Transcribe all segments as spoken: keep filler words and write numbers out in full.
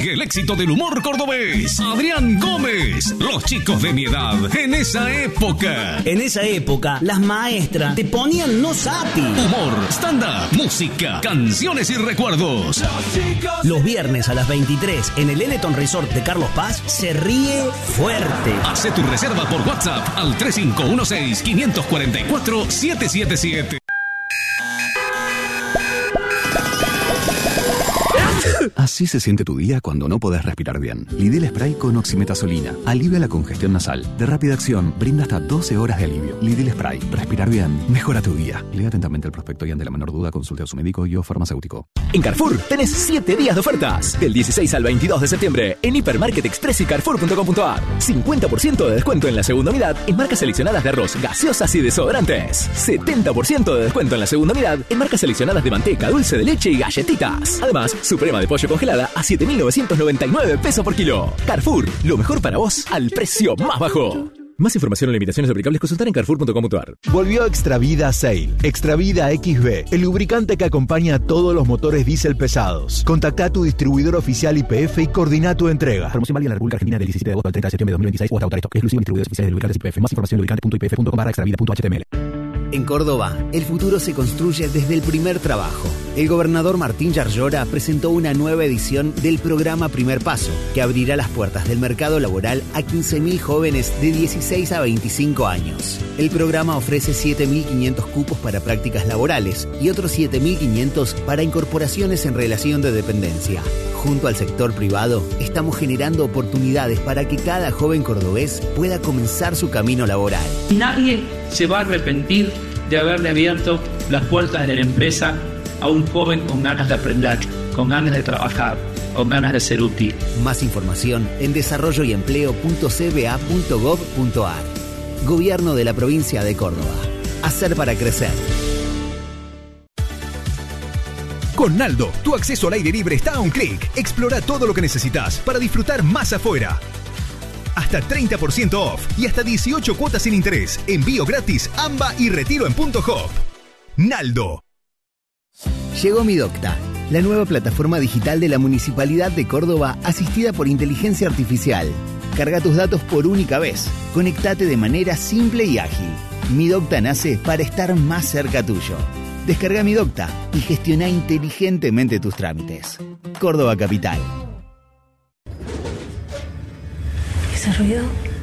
Sigue el éxito del humor cordobés. Adrián Gómez. Los chicos de mi edad. En esa época. En esa época, las maestras te ponían no sapi. Humor, stand-up, música, canciones y recuerdos. Los viernes a las veintitrés en el Eleton Resort de Carlos Paz se ríe fuerte. Hace tu reserva por WhatsApp al tres cinco uno seis, cinco cuatro cuatro, siete siete siete. Así se siente tu día cuando no podés respirar bien. Lidl Spray con oximetazolina. Alivia la congestión nasal. De rápida acción, brinda hasta doce horas de alivio. Lidl Spray. Respirar bien. Mejora tu día. Lea atentamente el prospecto y ante la menor duda consulte a su médico y o farmacéutico. En Carrefour tenés siete días de ofertas. Del dieciséis al veintidós de septiembre en Hipermarket Express y Carrefour punto com punto a r. cincuenta por ciento de descuento en la segunda unidad en marcas seleccionadas de arroz, gaseosas y desodorantes. setenta por ciento de descuento en la segunda unidad en marcas seleccionadas de manteca, dulce de leche y galletitas. Además, suprema de pollo congelada a siete mil novecientos noventa y nueve pesos por kilo. Carrefour, lo mejor para vos al precio más bajo. Más información o limitaciones aplicables consultar en carrefour punto com punto a r. Volvió Extravida Sail. Extravida X B, el lubricante que acompaña a todos los motores diésel pesados. Contacta a tu distribuidor oficial Y P F y coordina tu entrega. Promoción válida en la República Argentina del diecisiete de agosto al treinta de septiembre de dos mil veintiséis o hasta agotar esto. Exclusivo en distribuidores oficiales de lubricantes Y P F. Más información en lubricante punto i p f punto com barra extravida punto h t m l. En Córdoba, el futuro se construye desde el primer trabajo. El gobernador Martín Yarlora presentó una nueva edición del programa Primer Paso, que abrirá las puertas del mercado laboral a quince mil jóvenes de dieciséis a veinticinco años. El programa ofrece siete mil quinientos cupos para prácticas laborales y otros siete mil quinientos para incorporaciones en relación de dependencia. Junto al sector privado, estamos generando oportunidades para que cada joven cordobés pueda comenzar su camino laboral. Nadie se va a arrepentir de haberle abierto las puertas de la empresa a un joven con ganas de aprender, con ganas de trabajar, con ganas de ser útil. Más información en desarrollo y empleo punto c b a punto gov punto a r. Gobierno de la provincia de Córdoba. Hacer para crecer. Con Naldo, tu acceso al aire libre está a un clic. Explora todo lo que necesitas para disfrutar más afuera. Hasta treinta por ciento off y hasta dieciocho cuotas sin interés. Envío gratis, AMBA y retiro en punto hop. Naldo. Llegó Mi Docta, la nueva plataforma digital de la Municipalidad de Córdoba asistida por inteligencia artificial. Carga tus datos por única vez. Conectate de manera simple y ágil. Mi Docta nace para estar más cerca tuyo. Descarga Mi Docta y gestiona inteligentemente tus trámites. Córdoba Capital. ¿Ese ruido?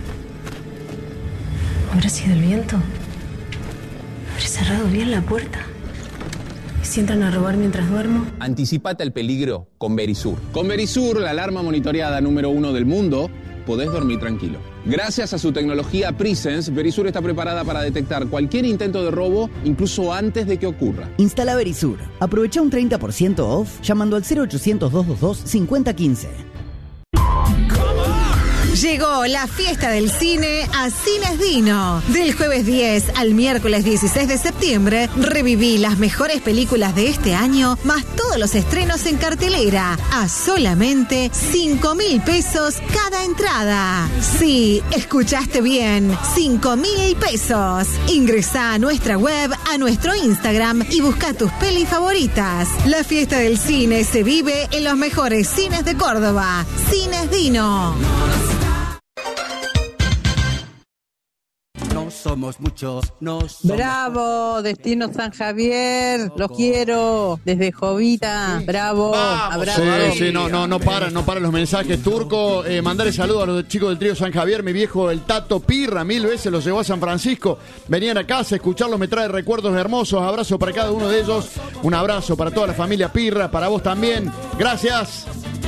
¿Habrá sido el viento? ¿Habré cerrado bien la puerta? ¿Y si entran a robar mientras duermo? Anticipate al peligro con Verisur. Con Verisur, la alarma monitoreada número uno del mundo, podés dormir tranquilo. Gracias a su tecnología Presence, Verisur está preparada para detectar cualquier intento de robo, incluso antes de que ocurra. Instala Verisur. Aprovecha un treinta por ciento off llamando al cero ochocientos, doscientos veintidós, cincuenta quince. Llegó la fiesta del cine a Cines Dino. Del jueves diez al miércoles dieciséis de septiembre, reviví las mejores películas de este año, más todos los estrenos en cartelera, a solamente cinco mil pesos cada entrada. Sí, escuchaste bien, cinco mil pesos. Ingresá a nuestra web, a nuestro Instagram y busca tus pelis favoritas. La fiesta del cine se vive en los mejores cines de Córdoba. Cines Dino. No somos muchos, no somos... Bravo, Destino San Javier, los quiero, desde Jovita, bravo, Vamos, abrazo. Sí, sí, no, no, no paran, no paran los mensajes, Turco. Eh, mandarle saludos a los chicos del trío San Javier, mi viejo el Tato Pirra, mil veces los llevó a San Francisco, venían a casa, escucharlos me trae recuerdos hermosos, abrazo para cada uno de ellos, un abrazo para toda la familia Pirra, para vos también, gracias.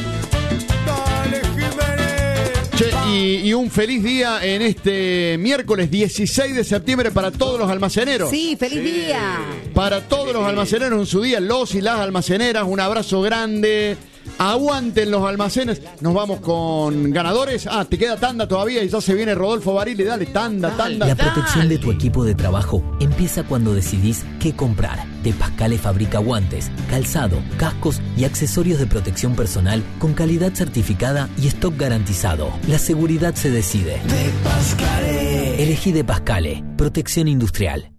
Che, y, y un feliz día en este miércoles dieciséis de septiembre para todos los almaceneros. Sí, feliz sí. día. Para todos los almaceneros en su día, los y las almaceneras, un abrazo grande. Aguanten los almacenes. Nos vamos con ganadores. Ah, te queda tanda todavía y ya se viene Rodolfo Barili. Dale, tanda, tanda. La protección de tu equipo de trabajo empieza cuando decidís qué comprar. De Pascale fabrica guantes, calzado, cascos y accesorios de protección personal con calidad certificada y stock garantizado. La seguridad se decide. De Pascale. Elegí De Pascale. Protección industrial.